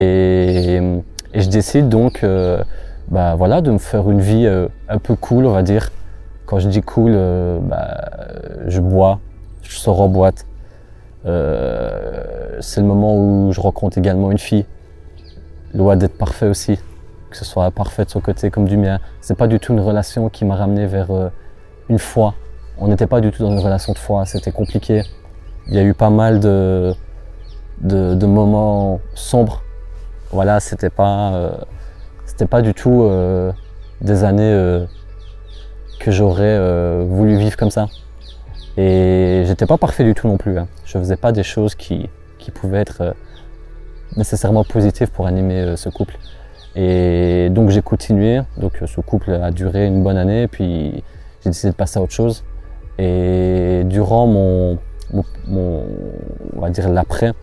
Et, et je décide donc voilà, de me faire une vie un peu cool, on va dire. Quand je dis cool, je bois, je sors en boîte. C'est le moment où je rencontre également une fille. Loin d'être parfait aussi, que ce soit parfait de son côté comme du mien. C'est pas du tout une relation qui m'a ramené vers une foi. On n'était pas du tout dans une relation de foi, c'était compliqué. Il y a eu pas mal de moments sombres. Voilà, c'était pas du tout des années que j'aurais voulu vivre comme ça. Et j'étais pas parfait du tout non plus. Hein. Je faisais pas des choses qui pouvaient être nécessairement positives pour animer ce couple. Et donc j'ai continué. Donc ce couple a duré une bonne année, puis j'ai décidé de passer à autre chose. Et durant mon on va dire l'après,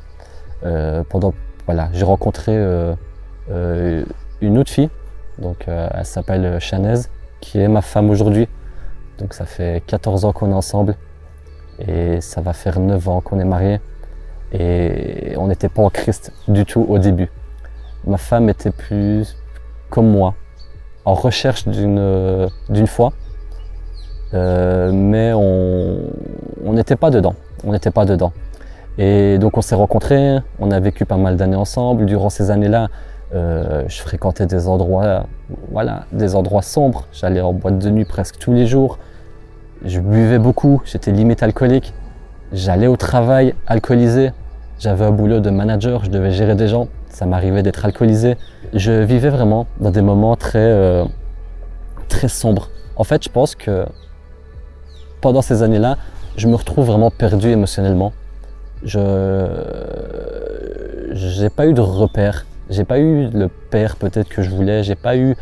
j'ai rencontré une autre fille. Donc elle s'appelle Chanaise, qui est ma femme aujourd'hui. Donc ça fait 14 ans qu'on est ensemble et ça va faire 9 ans qu'on est mariés. Et on n'était pas en Christ du tout au début. Ma femme était plus comme moi, en recherche d'une foi, mais on n'était pas dedans. On n'était pas dedans. Et donc on s'est rencontrés, on a vécu pas mal d'années ensemble. Durant ces années-là, je fréquentais des endroits sombres. J'allais en boîte de nuit presque tous les jours. Je buvais beaucoup, j'étais limite alcoolique. J'allais au travail alcoolisé. J'avais un boulot de manager, je devais gérer des gens. Ça m'arrivait d'être alcoolisé. Je vivais vraiment dans des moments très sombres. En fait, je pense que pendant ces années-là, je me retrouve vraiment perdu émotionnellement. J'ai pas eu de repères. J'ai pas eu le père peut-être que je voulais. J'ai pas eu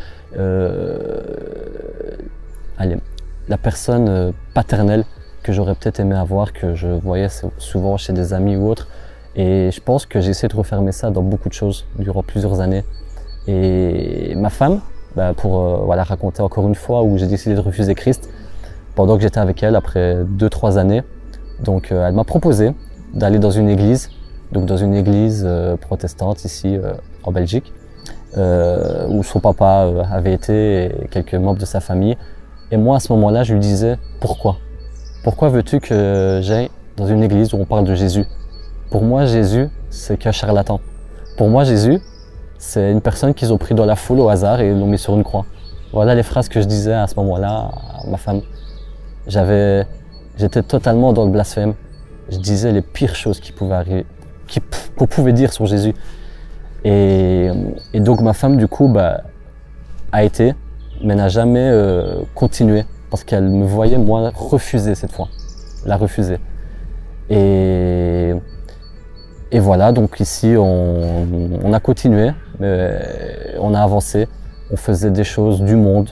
la personne paternelle que j'aurais peut-être aimé avoir, que je voyais souvent chez des amis ou autres. Et je pense que j'ai essayé de refermer ça dans beaucoup de choses durant plusieurs années. Et ma femme, pour raconter encore une fois où j'ai décidé de refuser Christ, pendant que j'étais avec elle après 2-3 années, donc elle m'a proposé d'aller dans une église, protestante ici en Belgique, où son papa avait été et quelques membres de sa famille. Et moi à ce moment-là, je lui disais pourquoi ? Pourquoi veux-tu que j'aille dans une église où on parle de Jésus ? Pour moi, Jésus, c'est qu'un charlatan. Pour moi, Jésus, c'est une personne qu'ils ont pris dans la foule au hasard et l'ont mis sur une croix. Voilà les phrases que je disais à ce moment-là à ma femme. J'étais totalement dans le blasphème. Je disais les pires choses qui pouvaient arriver, qu'on pouvait dire sur Jésus. Et donc ma femme, du coup, a été, mais n'a jamais continué. Parce qu'elle me voyait, moi, refuser cette fois. La refuser. Et voilà, donc ici, on a continué, on a avancé, on faisait des choses du monde.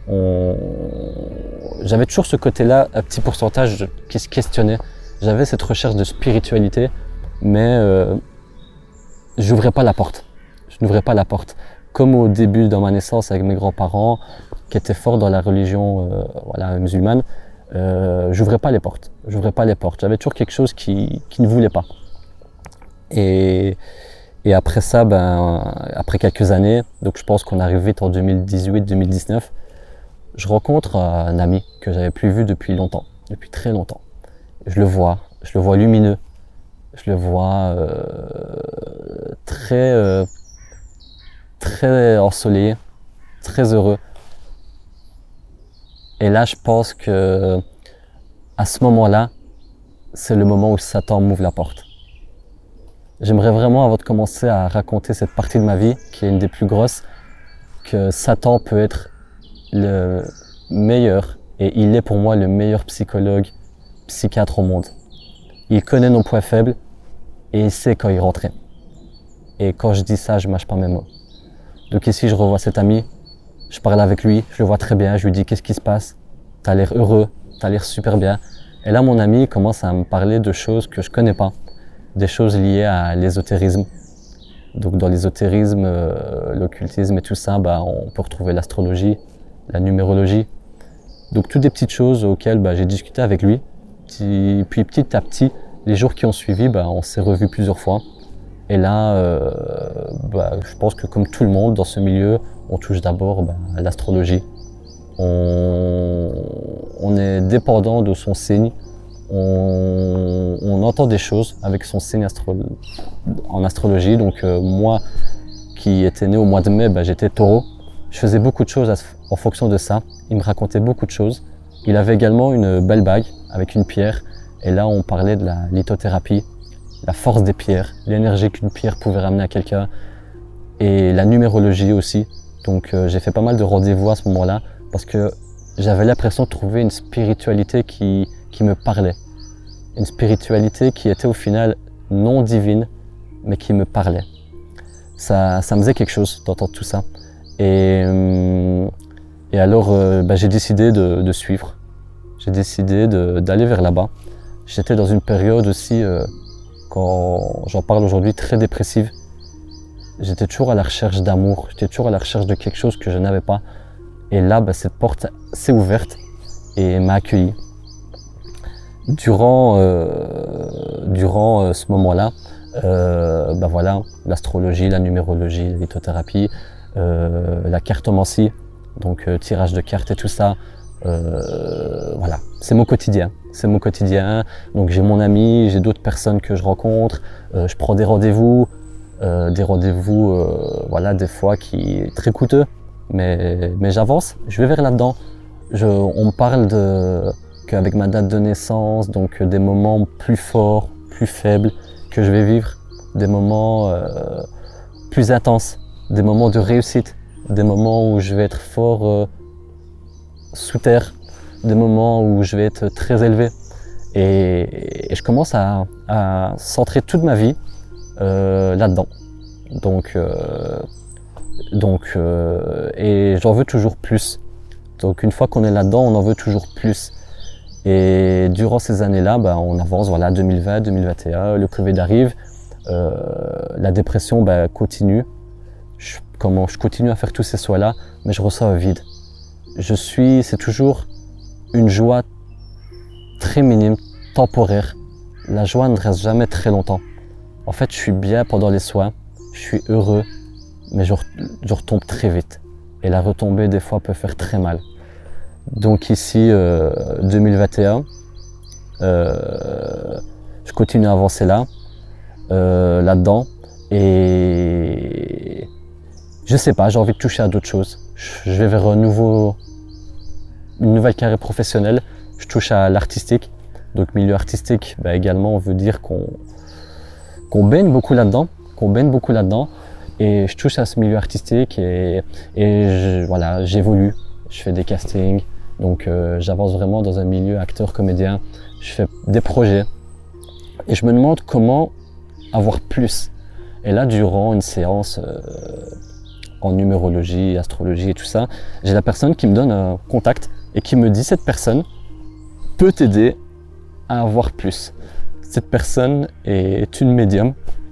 J'avais toujours ce côté-là, un petit pourcentage qui se questionnait. J'avais cette recherche de spiritualité, mais je n'ouvrais pas la porte. Je n'ouvrais pas la porte. Comme au début, dans ma naissance, avec mes grands-parents, qui étaient forts dans la religion musulmane, j'ouvrais pas les portes. J'ouvrais pas les portes. J'avais toujours quelque chose qui ne voulait pas. Et après ça, après quelques années, donc je pense qu'on arrive vite en 2018-2019, je rencontre un ami que j'avais plus vu depuis longtemps, depuis très longtemps. Je le vois lumineux, je le vois très ensoleillé, très heureux. Et là, je pense que à ce moment-là, c'est le moment où Satan m'ouvre la porte. J'aimerais vraiment, avant de commencer à raconter cette partie de ma vie, qui est une des plus grosses, que Satan peut être le meilleur, et il est pour moi le meilleur psychiatre au monde. Il connaît nos points faibles, et il sait quand y rentrer. Et quand je dis ça, je mâche pas mes mots. Donc ici, je revois cet ami, je parle avec lui, je le vois très bien, je lui dis qu'est-ce qui se passe ? T'as l'air heureux, t'as l'air super bien. Et là, mon ami commence à me parler de choses que je connais pas, des choses liées à l'ésotérisme. Donc dans l'ésotérisme, l'occultisme et tout ça, on peut retrouver l'astrologie, la numérologie. Donc toutes des petites choses auxquelles j'ai discuté avec lui. Puis petit à petit, les jours qui ont suivi, on s'est revus plusieurs fois. Et là, je pense que comme tout le monde dans ce milieu, on touche d'abord à l'astrologie. On est dépendant de son signe, on entend des choses avec son signe en astrologie. Donc moi qui étais né au mois de mai, j'étais taureau. Je faisais beaucoup de choses en fonction de ça. Il me racontait beaucoup de choses. Il avait également une belle bague avec une pierre. Et là, on parlait de la lithothérapie, la force des pierres, l'énergie qu'une pierre pouvait ramener à quelqu'un. Et la numérologie aussi. Donc j'ai fait pas mal de rendez-vous à ce moment-là parce que j'avais l'impression de trouver une spiritualité qui me parlait. Une spiritualité qui était au final non divine, mais qui me parlait. Ça me faisait quelque chose d'entendre tout ça. Et alors j'ai décidé de suivre. J'ai décidé d'aller vers là-bas. J'étais dans une période aussi, quand j'en parle aujourd'hui, très dépressive. J'étais toujours à la recherche d'amour, j'étais toujours à la recherche de quelque chose que je n'avais pas. Et là, cette porte s'est ouverte et m'a accueilli. Durant ce moment-là, voilà, l'astrologie, la numérologie, la lithothérapie, la cartomancie, donc tirage de cartes et tout ça, voilà, c'est mon quotidien. C'est mon quotidien. Donc j'ai mon ami, j'ai d'autres personnes que je rencontre, je prends des rendez-vous, voilà, des fois qui est très coûteux, mais j'avance, je vais vers là-dedans. On me parle qu'avec ma date de naissance, donc des moments plus forts, plus faibles que je vais vivre, des moments plus intenses, des moments de réussite, des moments où je vais être fort sous terre, des moments où je vais être très élevé. Et je commence à centrer toute ma vie là-dedans. Et j'en veux toujours plus. Donc une fois qu'on est là-dedans, on en veut toujours plus. Et durant ces années-là, on avance, voilà, 2020, 2021, le Covid arrive, la dépression continue. Je continue à faire tous ces soins-là, mais je ressens un vide. C'est toujours une joie très minime, temporaire. La joie ne reste jamais très longtemps. En fait, je suis bien pendant les soins, je suis heureux, mais je retombe très vite. Et la retombée, des fois, peut faire très mal. Donc ici, 2021, je continue à avancer là-dedans. Et je sais pas, j'ai envie de toucher à d'autres choses. Je vais vers une nouvelle carrière professionnelle. Je touche à l'artistique. Donc milieu artistique, également, on veut dire qu'on baigne beaucoup là-dedans. Et je touche à ce milieu artistique et voilà, j'évolue. Je fais des castings. Donc j'avance vraiment dans un milieu acteur-comédien. Je fais des projets. Et je me demande comment avoir plus. Et là, durant une séance en numérologie, astrologie et tout ça, j'ai la personne qui me donne un contact et qui me dit « cette personne peut t'aider à avoir plus ». Cette personne est une médium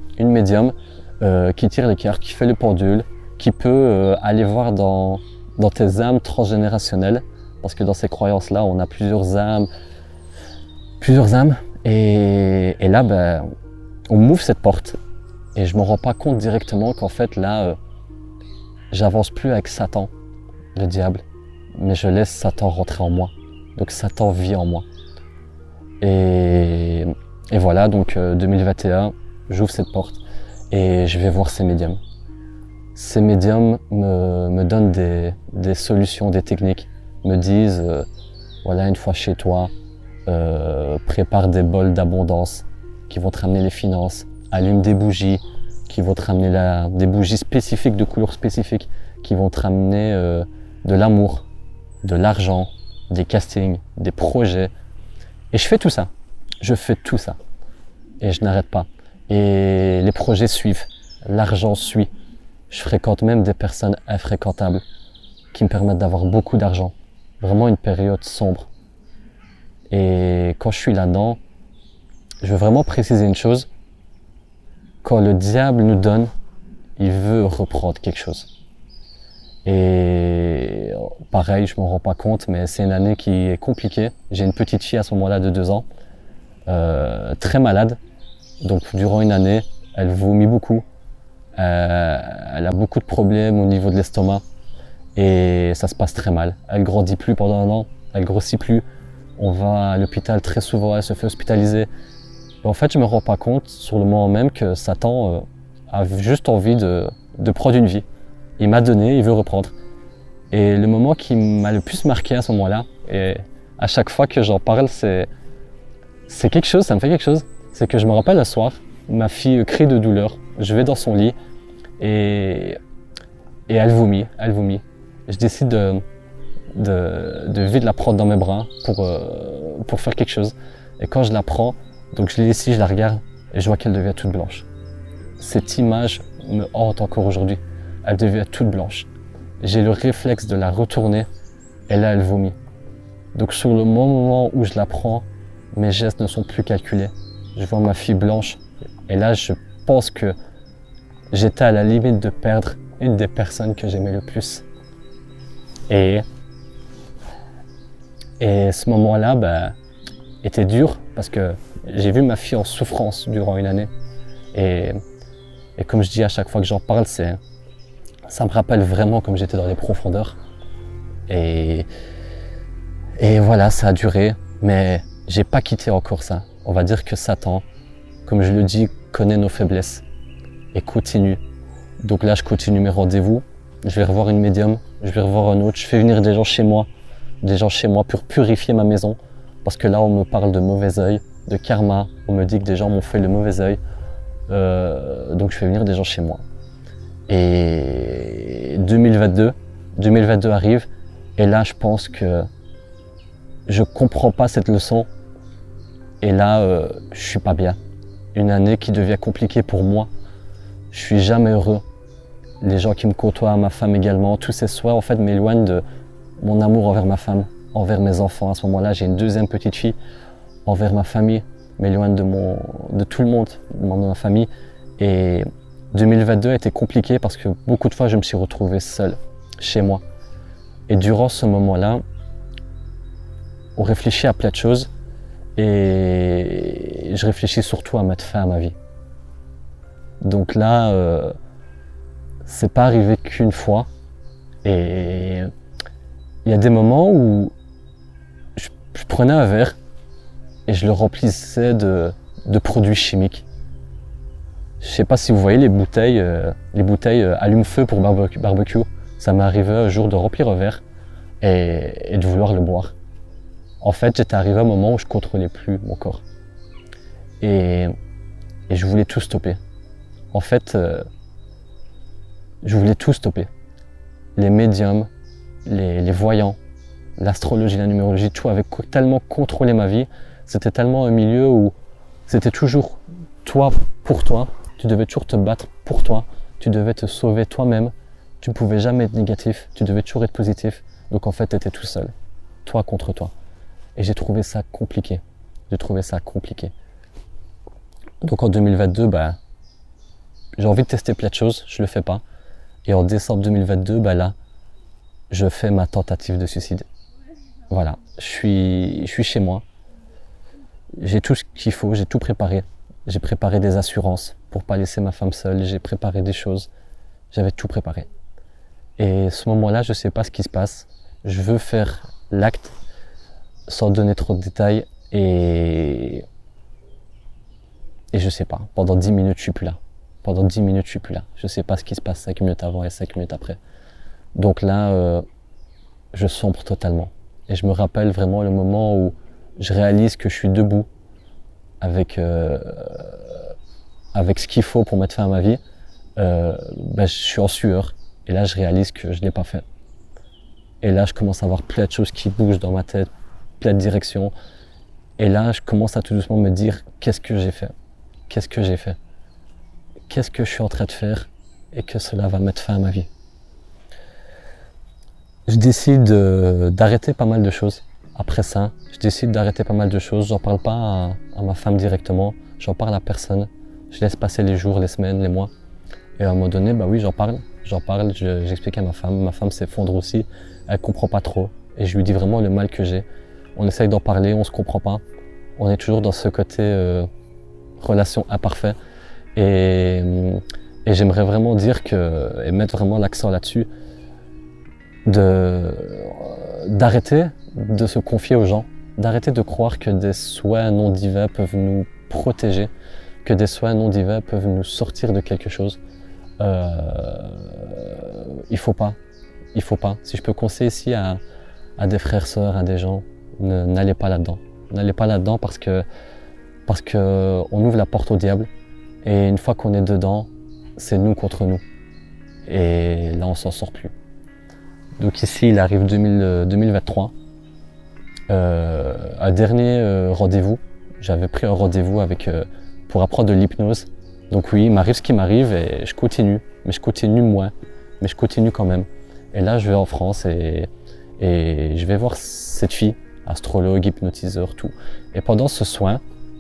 qui tire les cartes, qui fait le pendule, qui peut aller voir dans tes âmes transgénérationnelles, parce que dans ces croyances-là, on a plusieurs âmes. Et là, on m'ouvre cette porte et je me rends pas compte directement qu'en fait là, j'avance plus avec Satan, le diable, mais je laisse Satan rentrer en moi. Donc Satan vit en moi. Et voilà, donc 2021, j'ouvre cette porte et je vais voir ces médiums. Ces médiums me donnent des solutions, des techniques, me disent voilà, une fois chez toi, prépare des bols d'abondance qui vont te ramener les finances, allume des bougies qui vont te ramener des bougies spécifiques, de couleurs spécifiques, qui vont te ramener de l'amour, de l'argent, des castings, des projets. Et je fais tout ça. Et je n'arrête pas. Et les projets suivent, l'argent suit. Je fréquente même des personnes infréquentables qui me permettent d'avoir beaucoup d'argent. Vraiment une période sombre. Et quand je suis là-dedans, je veux vraiment préciser une chose. Quand le diable nous donne, il veut reprendre quelque chose. Et pareil, je m'en rends pas compte, mais c'est une année qui est compliquée. J'ai une petite fille à ce moment-là de 2 ans, très malade. Donc durant une année, elle vomit beaucoup, elle a beaucoup de problèmes au niveau de l'estomac et ça se passe très mal. Elle grandit plus pendant un an, elle grossit plus, on va à l'hôpital très souvent, elle se fait hospitaliser. Et en fait, je me rends pas compte sur le moment même que Satan a juste envie de prendre une vie. Il m'a donné, il veut reprendre. Et le moment qui m'a le plus marqué à ce moment-là, et à chaque fois que j'en parle, c'est quelque chose, ça me fait quelque chose. C'est que je me rappelle un soir, ma fille crie de douleur, je vais dans son lit et elle vomit, elle vomit. Je décide de vite la prendre dans mes bras pour faire quelque chose. Et quand je la prends, donc je l'ai ici, je la regarde et je vois qu'elle devient toute blanche. Cette image me hante encore aujourd'hui. Elle devient toute blanche. J'ai le réflexe de la retourner et là elle vomit. Donc sur le moment où je la prends, mes gestes ne sont plus calculés. Je vois ma fille blanche et là je pense que j'étais à la limite de perdre une des personnes que j'aimais le plus. Et ce moment-là était dur parce que j'ai vu ma fille en souffrance durant une année. Et comme je dis à chaque fois que j'en parle, ça me rappelle vraiment comme j'étais dans les profondeurs. Et voilà, ça a duré, mais j'ai pas quitté encore ça. On va dire que Satan, comme je le dis, connaît nos faiblesses et continue. Donc là, je continue mes rendez-vous. Je vais revoir une médium, je vais revoir un autre. Je fais venir des gens chez moi pour purifier ma maison. Parce que là, on me parle de mauvais œil, de karma. On me dit que des gens m'ont fait le mauvais œil. Donc je fais venir des gens chez moi. Et 2022 arrive. Et là, je pense que je comprends pas cette leçon. Et là, je suis pas bien. Une année qui devient compliquée pour moi. Je suis jamais heureux. Les gens qui me côtoient, ma femme également, tous ces soirs en fait m'éloignent de mon amour envers ma femme, envers mes enfants. À ce moment-là, j'ai une deuxième petite fille, envers ma famille, m'éloigne de tout le monde, de ma famille. Et 2022 a été compliqué parce que beaucoup de fois, je me suis retrouvé seul, chez moi. Et durant ce moment-là, on réfléchit à plein de choses et je réfléchis surtout à mettre fin à ma vie. Donc là, c'est pas arrivé qu'une fois et il y a des moments où je prenais un verre et je le remplissais de produits chimiques. Je sais pas si vous voyez les bouteilles allume-feu pour barbecue. Ça m'est arrivé un jour de remplir un verre et de vouloir le boire. En fait, j'étais arrivé à un moment où je contrôlais plus mon corps et je voulais tout stopper. En fait, je voulais tout stopper. Les médiums, les voyants, l'astrologie, la numérologie, tout avait tellement contrôlé ma vie. C'était tellement un milieu où c'était toujours toi pour toi. Tu devais toujours te battre pour toi. Tu devais te sauver toi-même. Tu ne pouvais jamais être négatif. Tu devais toujours être positif. Donc en fait, tu étais tout seul. Toi contre toi. Et j'ai trouvé ça compliqué. J'ai trouvé ça compliqué. Donc en 2022, j'ai envie de tester plein de choses. Je le fais pas. Et en décembre 2022, là, je fais ma tentative de suicide. Voilà, je suis chez moi. J'ai tout ce qu'il faut, j'ai tout préparé. J'ai préparé des assurances pour pas laisser ma femme seule. J'ai préparé des choses. J'avais tout préparé. Et à ce moment-là, je sais pas ce qui se passe. Je veux faire l'acte sans donner trop de détails et je sais pas. Pendant 10 minutes, je suis plus là. Pendant 10 minutes, je suis plus là. Je sais pas ce qui se passe 5 minutes avant et 5 minutes après. Donc là, je sombre totalement. Et je me rappelle vraiment le moment où je réalise que je suis debout avec ce qu'il faut pour mettre fin à ma vie. Je suis en sueur. Et là, je réalise que je ne l'ai pas fait. Et là, je commence à avoir plein de choses qui bougent dans ma tête, plein de directions. Et là, je commence à tout doucement me dire, qu'est-ce que j'ai fait? Qu'est-ce que j'ai fait? Qu'est-ce que je suis en train de faire et que cela va mettre fin à ma vie? Je décide d'arrêter pas mal de choses. Après ça, je décide d'arrêter pas mal de choses. J'en parle pas à ma femme directement. J'en parle à personne. Je laisse passer les jours, les semaines, les mois. Et à un moment donné, oui, j'en parle. J'explique à ma femme. Ma femme s'effondre aussi. Elle comprend pas trop. Et je lui dis vraiment le mal que j'ai. On essaye d'en parler, on se comprend pas. On est toujours dans ce côté relation imparfaite. Et, et j'aimerais vraiment dire et mettre vraiment l'accent là-dessus, d'arrêter de se confier aux gens, d'arrêter de croire que des soins non divins peuvent nous protéger, que des soins non divins peuvent nous sortir de quelque chose. Il faut pas. Si je peux conseiller ici à des frères, sœurs, à des gens, n'allez pas là-dedans. N'allez pas là-dedans parce que on ouvre la porte au diable et une fois qu'on est dedans, c'est nous contre nous. Et là, on s'en sort plus. Donc ici, il arrive 2023. Un dernier rendez-vous. J'avais pris un rendez-vous pour apprendre de l'hypnose. Donc oui, il m'arrive ce qui m'arrive et je continue. Mais je continue moins. Mais je continue quand même. Et là, je vais en France et je vais voir cette fille, astrologue, hypnotiseur, tout. Et pendant ce soin,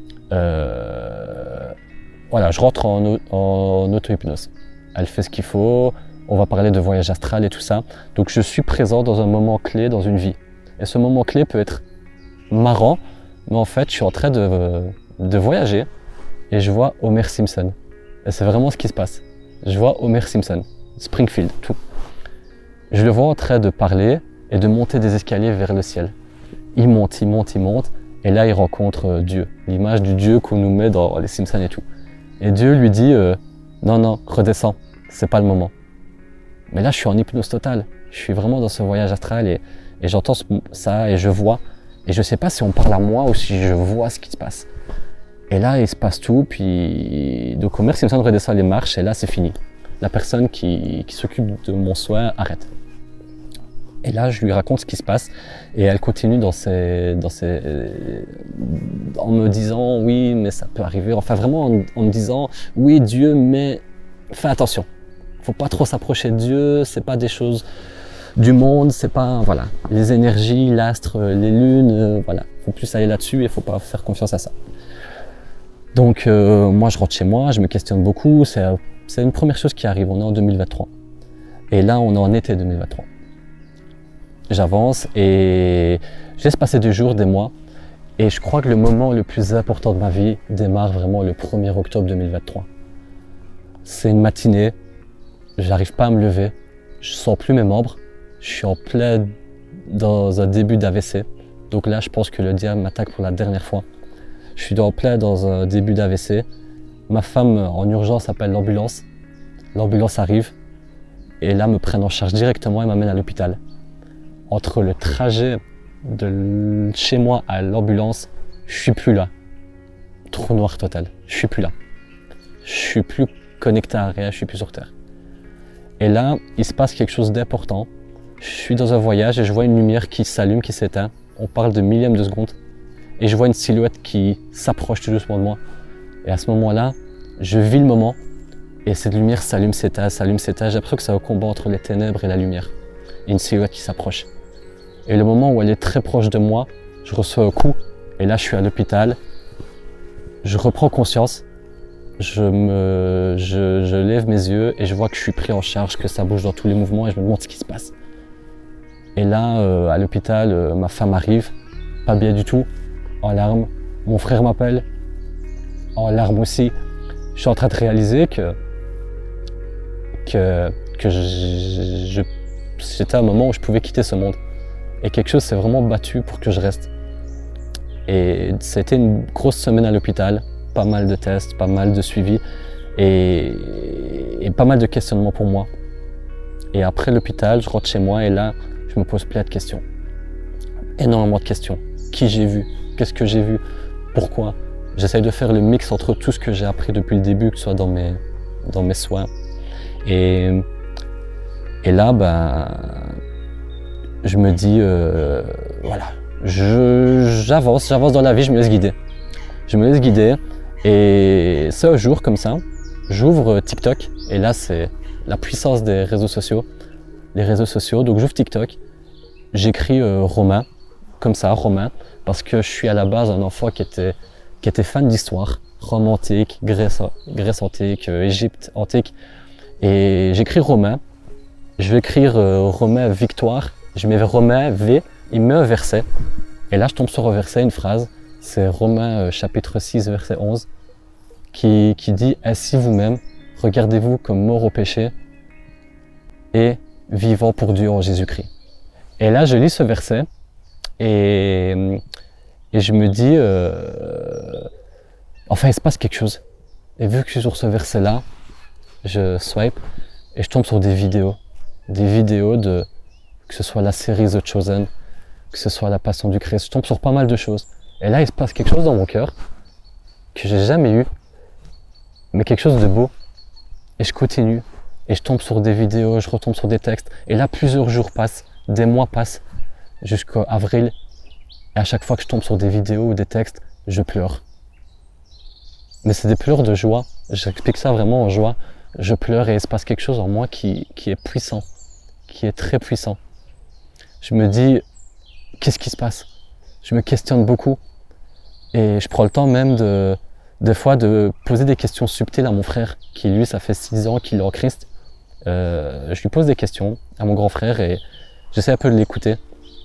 voilà, je rentre en auto-hypnose. Elle fait ce qu'il faut, on va parler de voyage astral et tout ça. Donc je suis présent dans un moment clé dans une vie. Et ce moment clé peut être marrant, mais en fait, je suis en train de voyager et je vois Homer Simpson. Et c'est vraiment ce qui se passe. Je vois Homer Simpson, Springfield, tout. Je le vois en train de parler et de monter des escaliers vers le ciel. Il monte, il monte, il monte. Et là, il rencontre Dieu, l'image du Dieu qu'on nous met dans les Simpsons et tout. Et Dieu lui dit non, non, redescends, c'est pas le moment. Mais là, je suis en hypnose totale. Je suis vraiment dans ce voyage astral et j'entends ça et je vois. Et je sais pas si on parle à moi ou si je vois ce qui se passe. Et là, il se passe tout. Puis, donc, Homer Simpson redescend les marches et là, c'est fini. La personne qui s'occupe de mon soin arrête. Et là, je lui raconte ce qui se passe et elle continue en me disant oui, mais ça peut arriver. Enfin, vraiment en me disant oui, Dieu, mais fais attention. Faut pas trop s'approcher de Dieu. C'est pas des choses du monde. C'est pas voilà les énergies, l'astre, les lunes. Voilà, faut plus aller là-dessus et faut pas faire confiance à ça. Donc moi, je rentre chez moi, je me questionne beaucoup. C'est une première chose qui arrive. On est en 2023 et là, on est en été 2023. J'avance et je laisse passer des jours, des mois. Et je crois que le moment le plus important de ma vie démarre vraiment le 1er octobre 2023. C'est une matinée, j'arrive pas à me lever, je sens plus mes membres, je suis en plein dans un début d'AVC. Donc là, je pense que le diable m'attaque pour la dernière fois. Je suis en plein dans un début d'AVC. Ma femme en urgence appelle l'ambulance. L'ambulance arrive et là me prennent en charge directement et m'amènent à l'hôpital. Entre le trajet de chez moi à l'ambulance, je suis plus là. Trou noir total, je suis plus là. Je suis plus connecté à rien, je suis plus sur Terre. Et là, il se passe quelque chose d'important. Je suis dans un voyage et je vois une lumière qui s'allume, qui s'éteint. On parle de millièmes de seconde. Et je vois une silhouette qui s'approche tout doucement de moi. Et à ce moment-là, je vis le moment. Et cette lumière s'allume, s'éteint, s'allume, s'éteint. J'ai l'impression que c'est un combat entre les ténèbres et la lumière. Et une silhouette qui s'approche. Et le moment où elle est très proche de moi, je reçois un coup. Et là, je suis à l'hôpital. Je reprends conscience. Je lève mes yeux et je vois que je suis pris en charge, que ça bouge dans tous les mouvements et je me demande ce qui se passe. Et là, à l'hôpital, ma femme arrive, pas bien du tout, en larmes. Mon frère m'appelle, en larmes aussi. Je suis en train de réaliser que c'était un moment où je pouvais quitter ce monde. Et quelque chose s'est vraiment battu pour que je reste. Et c'était une grosse semaine à l'hôpital, pas mal de tests, pas mal de suivi et pas mal de questionnements pour moi. Et après l'hôpital, je rentre chez moi et là, je me pose plein de questions. Énormément de questions. Qui j'ai vu? Qu'est-ce que j'ai vu? Pourquoi? J'essaye de faire le mix entre tout ce que j'ai appris depuis le début, que ce soit dans mes soins. Et là, je me dis, voilà, j'avance dans la vie, je me laisse guider. Je me laisse guider et c'est un jour comme ça, j'ouvre TikTok et là c'est la puissance des réseaux sociaux. Les réseaux sociaux, donc j'ouvre TikTok, j'écris Romain, comme ça, Romain, parce que je suis à la base un enfant qui était fan d'histoire, Rome antique, Grèce antique, Égypte antique. Et j'écris Romain, je vais écrire Romain victoire, je mets Romain V, il met un verset. Et là je tombe sur un verset, une phrase, c'est Romains chapitre 6 verset 11. qui dit « Ainsi vous-même, regardez-vous comme mort au péché et vivant pour Dieu en Jésus-Christ. » Et là, je lis ce verset et je me dis enfin, il se passe quelque chose. Et vu que je suis sur ce verset-là, je swipe et je tombe sur des vidéos de, que ce soit la série The Chosen, que ce soit la Passion du Christ, je tombe sur pas mal de choses. Et là, il se passe quelque chose dans mon cœur que j'ai jamais eu, mais quelque chose de beau. Et je continue, et je tombe sur des vidéos, je retombe sur des textes. Et là, plusieurs jours passent, des mois passent, jusqu'à avril. Et à chaque fois que je tombe sur des vidéos ou des textes, je pleure. Mais c'est des pleurs de joie. J'explique ça vraiment en joie. Je pleure et il se passe quelque chose en moi qui est puissant, qui est très puissant. Je me dis, qu'est-ce qui se passe? Je me questionne beaucoup. Et je prends le temps même des fois de poser des questions subtiles à mon frère, qui lui, ça fait 6 ans qu'il est en Christ. Je lui pose des questions à mon grand frère et j'essaie un peu de l'écouter.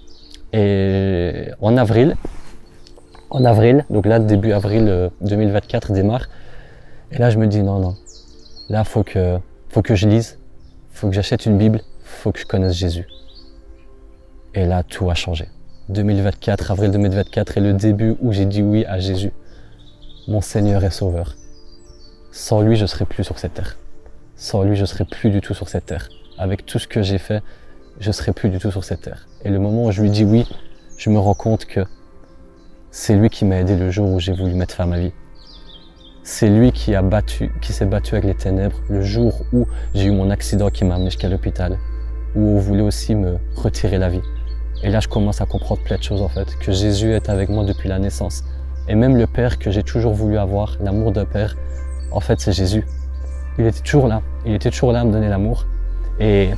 Et en avril, donc là, début avril 2024 démarre. Et là, je me dis, non, là, faut que je lise, faut que j'achète une Bible, faut que je connaisse Jésus. Et là, tout a changé. Avril 2024 est le début où j'ai dit oui à Jésus, mon Seigneur et Sauveur. Sans lui, je ne serais plus sur cette terre. Sans lui, je ne serais plus du tout sur cette terre. Avec tout ce que j'ai fait, je ne serais plus du tout sur cette terre. Et le moment où je lui dis oui, je me rends compte que c'est lui qui m'a aidé le jour où j'ai voulu mettre fin à ma vie. C'est lui qui s'est battu avec les ténèbres le jour où j'ai eu mon accident qui m'a amené jusqu'à l'hôpital, où on voulait aussi me retirer la vie. Et là, je commence à comprendre plein de choses en fait, que Jésus est avec moi depuis la naissance. Et même le Père que j'ai toujours voulu avoir, l'amour d'un Père, en fait, c'est Jésus. Il était toujours là à me donner l'amour. Et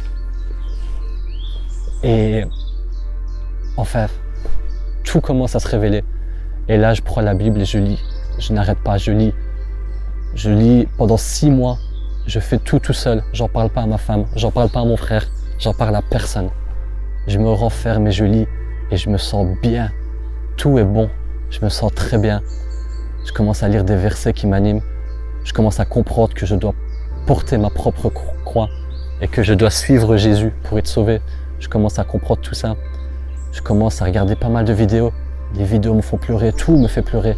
enfin, tout commence à se révéler. Et là, je prends la Bible et je lis. Je n'arrête pas, je lis. Je lis pendant 6 mois. Je fais tout seul. J'en parle pas à ma femme, j'en parle pas à mon frère, j'en parle à personne. Je me renferme et je lis et je me sens bien. Tout est bon. Je me sens très bien. Je commence à lire des versets qui m'animent. Je commence à comprendre que je dois porter ma propre croix et que je dois suivre Jésus pour être sauvé. Je commence à comprendre tout ça. Je commence à regarder pas mal de vidéos. Les vidéos me font pleurer, tout me fait pleurer.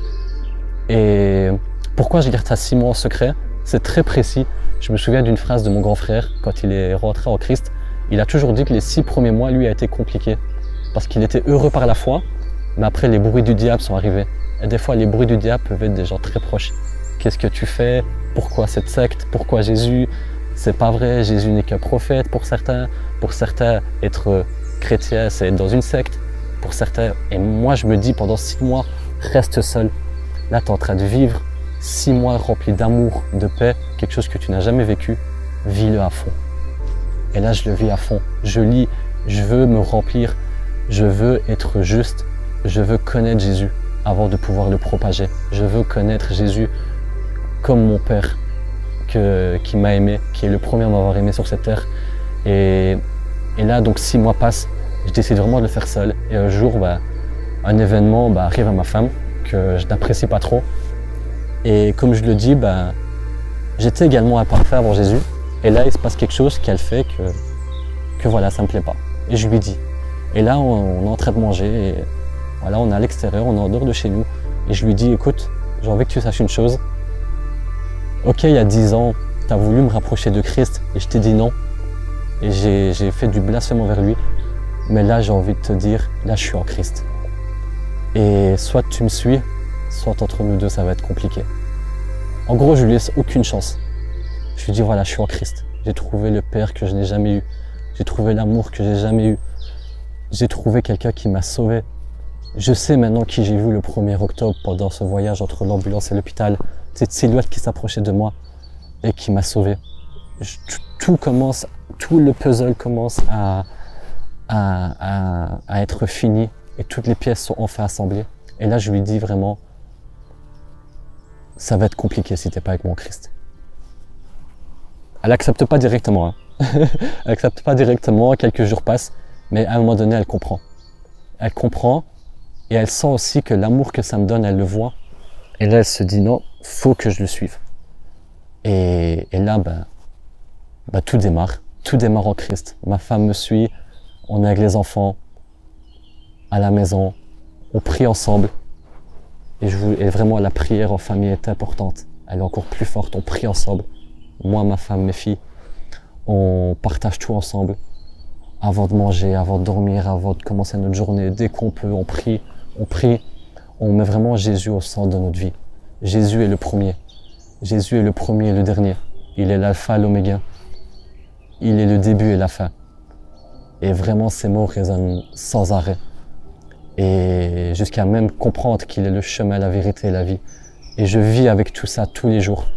Et pourquoi je garde ça 6 mois en secret? C'est très précis. Je me souviens d'une phrase de mon grand frère quand il est rentré en Christ. Il a toujours dit que les 6 premiers mois, lui, a été compliqué. Parce qu'il était heureux par la foi, mais après, les bruits du diable sont arrivés. Et des fois, les bruits du diable peuvent être des gens très proches. Qu'est-ce que tu fais? Pourquoi cette secte? Pourquoi Jésus? C'est pas vrai, Jésus n'est qu'un prophète pour certains. Pour certains, être chrétien, c'est être dans une secte. Pour certains, et moi, je me dis pendant 6 mois, reste seul. Là, tu es en train de vivre 6 mois remplis d'amour, de paix, quelque chose que tu n'as jamais vécu. Vis-le à fond. Et là, je le vis à fond. Je lis, je veux me remplir, je veux être juste, je veux connaître Jésus avant de pouvoir le propager. Je veux connaître Jésus comme mon Père qui m'a aimé, qui est le premier à m'avoir aimé sur cette terre. Et là, donc 6 mois passent, je décide vraiment de le faire seul. Et un jour, un événement arrive à ma femme que je n'apprécie pas trop. Et comme je le dis, j'étais également imparfait avant Jésus. Et là, il se passe quelque chose qu'elle fait que voilà, ça me plaît pas. Et je lui dis. Et là, on est en train de manger. Et voilà, on est à l'extérieur, on est en dehors de chez nous. Et je lui dis, écoute, j'ai envie que tu saches une chose. Ok, il y a 10 ans, tu as voulu me rapprocher de Christ et je t'ai dit non. Et j'ai fait du blasphème envers lui. Mais là, j'ai envie de te dire, là, je suis en Christ. Et soit tu me suis, soit entre nous deux, ça va être compliqué. En gros, je lui laisse aucune chance. Je lui dis, voilà, je suis en Christ. J'ai trouvé le Père que je n'ai jamais eu. J'ai trouvé l'amour que j'ai jamais eu. J'ai trouvé quelqu'un qui m'a sauvé. Je sais maintenant qui j'ai vu le 1er octobre pendant ce voyage entre l'ambulance et l'hôpital. Cette silhouette qui s'approchait de moi et qui m'a sauvé. Tout le puzzle commence à être fini et toutes les pièces sont enfin assemblées. Et là, je lui dis vraiment, ça va être compliqué si t'es pas avec mon Christ. Elle accepte pas directement. Hein. Elle accepte pas directement, quelques jours passent, mais à un moment donné, elle comprend. Elle comprend et elle sent aussi que l'amour que ça me donne, elle le voit. Et là, elle se dit non, faut que je le suive. Et là, tout démarre en Christ. Ma femme me suit, on est avec les enfants, à la maison, on prie ensemble. Et vraiment, la prière en famille est importante. Elle est encore plus forte, on prie ensemble. Moi, ma femme, mes filles, on partage tout ensemble. Avant de manger, avant de dormir, avant de commencer notre journée, dès qu'on peut, on prie. On met vraiment Jésus au centre de notre vie. Jésus est le premier. Jésus est le premier et le dernier. Il est l'alpha et l'oméga. Il est le début et la fin. Et vraiment, ces mots résonnent sans arrêt. Et jusqu'à même comprendre qu'il est le chemin, la vérité et la vie. Et je vis avec tout ça tous les jours.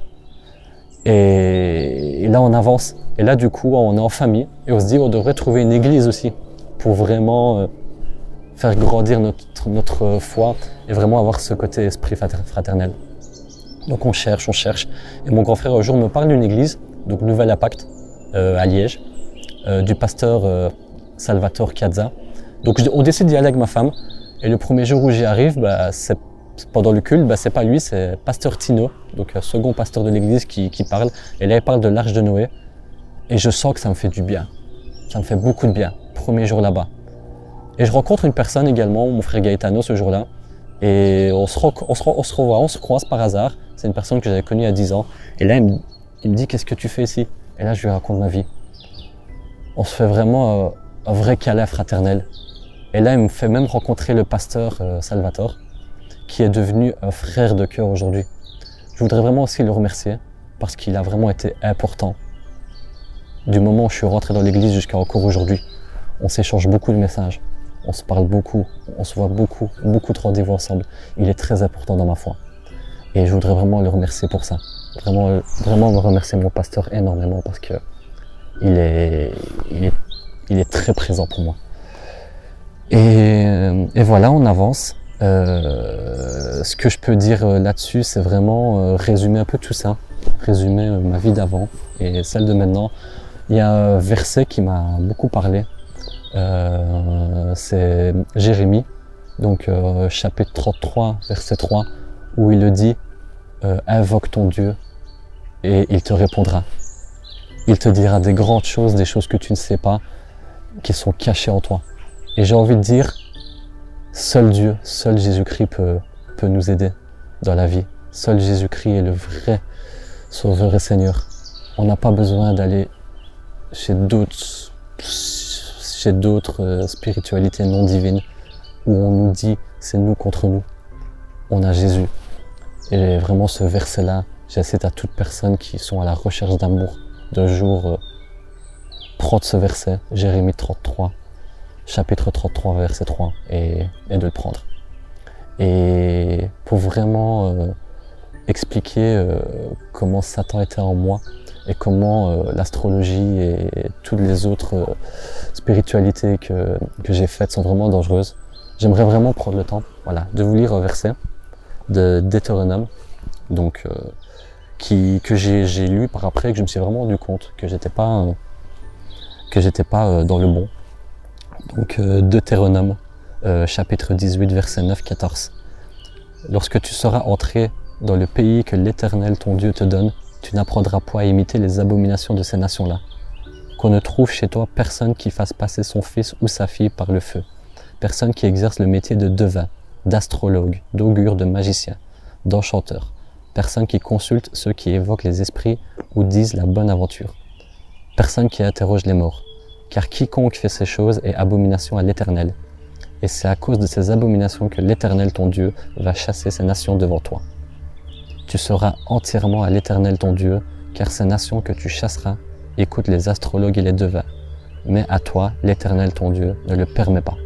Et là, on avance. Et là, du coup, on est en famille. Et on se dit, on devrait trouver une église aussi pour vraiment faire grandir notre foi et vraiment avoir ce côté esprit fraternel. Donc on cherche. Et mon grand frère un jour me parle d'une église, donc Nouvel Impact, à Liège, du pasteur Salvatore Chiazza. Donc on décide d'y aller avec ma femme. Et le premier jour où j'y arrive, c'est pendant le culte, c'est pas lui, c'est pasteur Tino, donc un second pasteur de l'église qui parle. Et là, il parle de l'arche de Noé. Et je sens que ça me fait du bien. Ça me fait beaucoup de bien. Premier jour là-bas. Et je rencontre une personne également, mon frère Gaetano, ce jour-là. Et on se revoit, on se croise par hasard. C'est une personne que j'avais connue il y a 10 ans. Et là, il me dit, qu'est-ce que tu fais ici? Et là, je lui raconte ma vie. On se fait vraiment un vrai câlin fraternel. Et là, il me fait même rencontrer le pasteur Salvatore, qui est devenu un frère de cœur aujourd'hui. Je voudrais vraiment aussi le remercier, parce qu'il a vraiment été important. Du moment où je suis rentré dans l'église jusqu'à encore aujourd'hui, on s'échange beaucoup de messages. On se parle beaucoup, on se voit beaucoup de rendez-vous ensemble. Il est très important dans ma foi. Et je voudrais vraiment le remercier pour ça. Vraiment me remercier mon pasteur énormément parce que il est très présent pour moi. Et voilà, on avance. Ce que je peux dire là-dessus, c'est vraiment résumer un peu tout ça. Résumer ma vie d'avant et celle de maintenant. Il y a un verset qui m'a beaucoup parlé. C'est Jérémie, donc chapitre 33, verset 3, où il le dit invoque ton Dieu et il te répondra. Il te dira des grandes choses, des choses que tu ne sais pas, qui sont cachées en toi. Et j'ai envie de dire, seul Dieu, seul Jésus-Christ peut nous aider dans la vie. Seul Jésus-Christ est le vrai Sauveur et Seigneur. On n'a pas besoin d'aller chez d'autres spiritualités non divines où on nous dit c'est nous contre nous. On a Jésus. Et vraiment ce verset-là, j'incite à toutes personnes qui sont à la recherche d'amour d'un jour prendre ce verset, Jérémie 33, chapitre 33, verset 3, et de le prendre. Et pour vraiment expliquer comment Satan était en moi, et comment l'astrologie et toutes les autres spiritualités que j'ai faites sont vraiment dangereuses. J'aimerais vraiment prendre le temps, de vous lire un verset de Deutéronome, donc que j'ai lu par après, que je me suis vraiment rendu compte que j'étais pas dans le bon. Donc Deutéronome, chapitre 18, verset 9-14. Lorsque tu seras entré dans le pays que l'Éternel ton Dieu te donne, tu n'apprendras point à imiter les abominations de ces nations-là. Qu'on ne trouve chez toi personne qui fasse passer son fils ou sa fille par le feu. Personne qui exerce le métier de devin, d'astrologue, d'augure, de magicien, d'enchanteur. Personne qui consulte ceux qui évoquent les esprits ou disent la bonne aventure. Personne qui interroge les morts. Car quiconque fait ces choses est abomination à l'Éternel. Et c'est à cause de ces abominations que l'Éternel ton Dieu va chasser ces nations devant toi. Tu seras entièrement à l'Éternel ton Dieu, car ces nations que tu chasseras écoutent les astrologues et les devins. Mais à toi, l'Éternel ton Dieu ne le permet pas.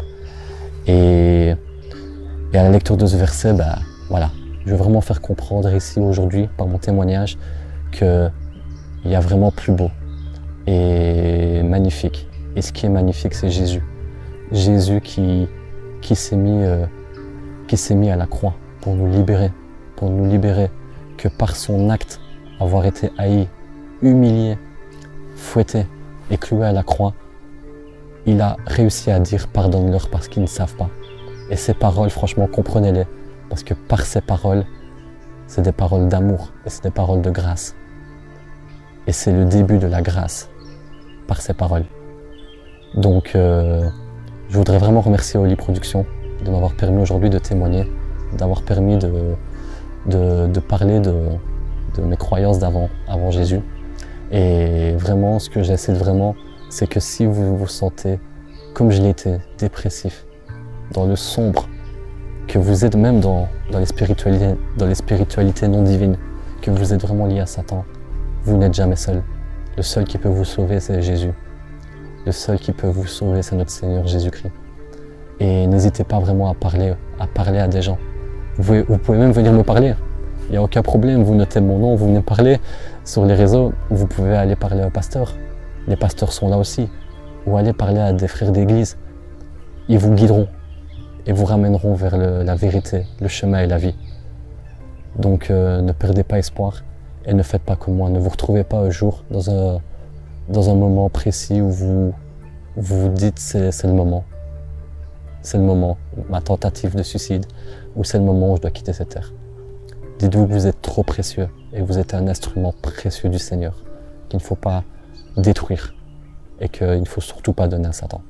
Et à la lecture de ce verset, je veux vraiment faire comprendre ici aujourd'hui, par mon témoignage, qu'il y a vraiment plus beau et magnifique. Et ce qui est magnifique, c'est Jésus. Jésus qui s'est mis à la croix pour nous libérer, que par son acte, avoir été haï, humilié, fouetté et cloué à la croix, il a réussi à dire « pardonne-leur parce qu'ils ne savent pas ». Et ces paroles, franchement, comprenez-les, parce que par ces paroles, c'est des paroles d'amour et c'est des paroles de grâce. Et c'est le début de la grâce par ces paroles. Donc, je voudrais vraiment remercier Oli Productions de m'avoir permis aujourd'hui de témoigner, d'avoir permis de parler de mes croyances avant Jésus. Et vraiment, ce que j'essaie vraiment, c'est que si vous vous sentez, comme je l'ai été, dépressif, dans le sombre, que vous êtes même dans les spiritualités non divines, que vous êtes vraiment lié à Satan, vous n'êtes jamais seul. Le seul qui peut vous sauver, c'est Jésus. Le seul qui peut vous sauver, c'est notre Seigneur Jésus-Christ. Et n'hésitez pas vraiment à parler à des gens. Vous pouvez même venir me parler. Il n'y a aucun problème, vous notez mon nom, vous venez me parler sur les réseaux. Vous pouvez aller parler au pasteur. Les pasteurs sont là aussi. Ou aller parler à des frères d'église. Ils vous guideront et vous ramèneront vers la vérité, le chemin et la vie. Donc ne perdez pas espoir et ne faites pas comme moi. Ne vous retrouvez pas un jour dans un moment précis où vous vous dites c'est le moment. C'est le moment, ma tentative de suicide, ou c'est le moment où je dois quitter cette terre. Dites-vous que vous êtes trop précieux et que vous êtes un instrument précieux du Seigneur, qu'il ne faut pas détruire et qu'il ne faut surtout pas donner à Satan.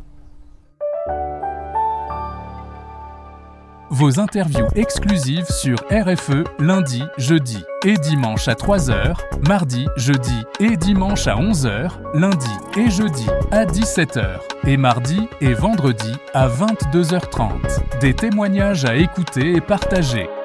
Vos interviews exclusives sur RFE lundi, jeudi et dimanche à 3h, mardi, jeudi et dimanche à 11h, lundi et jeudi à 17h et mardi et vendredi à 22h30. Des témoignages à écouter et partager.